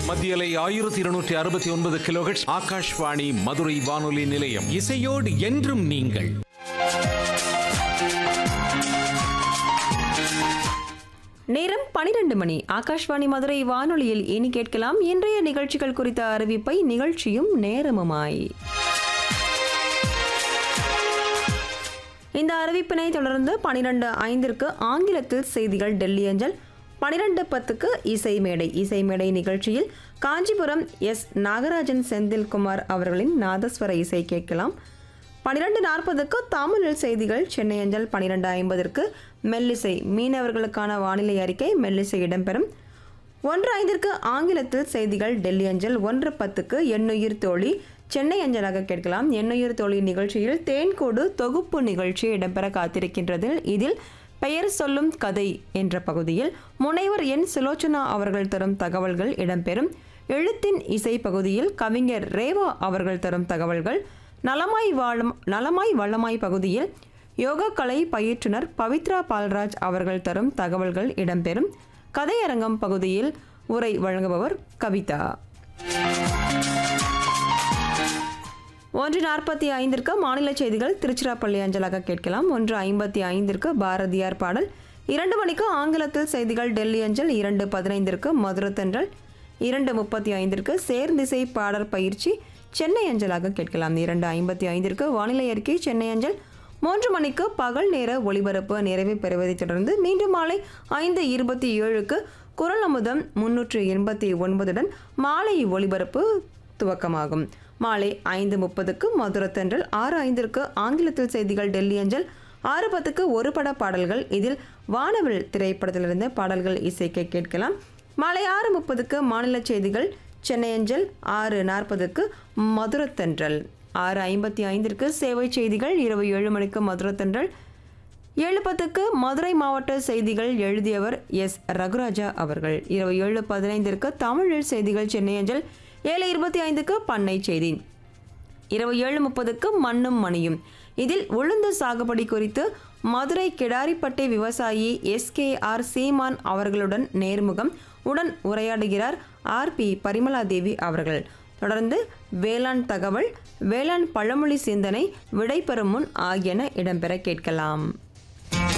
மத்தியலை 1269 கிலோஹெர்ட்ஸ் ஆகாஷ்வாணி மதுரை வானொலி நிலையம். இசையோடு என்றும் நீங்கள். நேரம் 12 மணி. ஆகாஷ்வாணி மதுரை வானொலியில் இனி கேட்கலாம் இன்றைய நிகழ்ச்சிகள் குறித்த அறிவிப்பை நிகழ்ச்சியும் நேரமுமாய். இந்த அறிவிப்பினை தொடர்ந்து 12:05 ஆங்கிலத்தில் செய்திகள் டெல்லி அஞ்சல். 12:10 இசைமேடை நிகழ்ச்சியில் காஞ்சிபுரம் எஸ் நாகராஜன் செந்தில்குமார் அவர்களின் நாதஸ்வர இசை கேட்கலாம். 12:40 தமிழில் செய்திகள் சென்னை அஞ்சல். 12:50 மெல்லிசை மீனவர்களுக்கான வானிலை அறிக்கை மெல்லிசை இடம்பெறும். 1:05 ஆங்கிலத்தில் செய்திகள் டெல்லி அஞ்சல். 1:10 எண்ணுயிர் தோழி சென்னை அஞ்சலாக கேட்கலாம். எண்ணுயிர் தோழி நிகழ்ச்சியில் தேன்கூடு தொகுப்பு நிகழ்ச்சி இடம்பெற காத்திருக்கின்றது. இதில் பெயர் சொல்லும் கதை என்ற பகுதியில் முனைவர் என் சுலோச்சனா அவர்கள் தரும் தகவல்கள் இடம்பெறும். எழுத்தின் இசை பகுதியில் கவிஞர் ரேவா அவர்கள் தரும் தகவல்கள். நலமாய் வளமாய் பகுதியில் யோகா கலை பயிற்றுனர் பவித்ரா பால்ராஜ் அவர்கள் தரும் தகவல்கள் இடம்பெறும். கதையரங்கம் பகுதியில் உரை வழங்குபவர் கவிதா. 1:45 மாநில செய்திகள் திருச்சிராப்பள்ளி அஞ்சலாக கேட்கலாம். 1:55 பாரதியார் பாடல். 2 மணிக்கு ஆங்கிலத்தில் செய்திகள் டெல்லி அஞ்சல். 2:15 மதுரை தென்றல். 2:35 சேர்ந்திசை பாடற் பயிற்சி சென்னை அஞ்சலாக கேட்கலாம். 2:55 வானிலை அறிக்கை சென்னை அஞ்சல். 3 மணிக்கு பகல் நேர ஒளிபரப்பு நிறைவு பெறுவதை தொடர்ந்து மீண்டும் மாலை 5:27 குரல் அமுதம் 389 மாலை ஒளிபரப்பு துவக்கமாகும். மாலை 5:30 மதுரை தென்றல். 6:05 ஆங்கிலத்தில் செய்திகள் டெல்லி அஞ்சல். 6:10 ஒரு பட பாடல்கள். இதில் வானவில் திரைப்படத்திலிருந்து பாடல்கள் இசைக்க கேட்கலாம். மாலை 6:30 மாநில செய்திகள் சென்னை அஞ்சல். 6:40 மதுரை தென்றல். 6:55 சேவை செய்திகள். இரவு 7 மணிக்கு மதுரை தென்றல். 7:10 மதுரை மாவட்ட செய்திகள் எழுதியவர் எஸ் ரகுராஜா அவர்கள். இரவு 7:15 தமிழில் செய்திகள் சென்னை அஞ்சல். 7:25 பண்ணை செய்தி. இரவு 7:30 மண்ணும் மணியும். இதில் உளுந்து சாகுபடி குறித்து மதுரை கிடாரிப்பட்டை விவசாயி SKR சீமான் அவர்களுடன் நேர்முகம். உடன் உரையாடுகிறார் RP பரிமலாதேவி அவர்கள். தொடர்ந்து வேளாண் தகவல், வேளாண் பழமொழி சிந்தனை, விடைபெறும் முன் ஆகியன இடம்பெற கேட்கலாம்.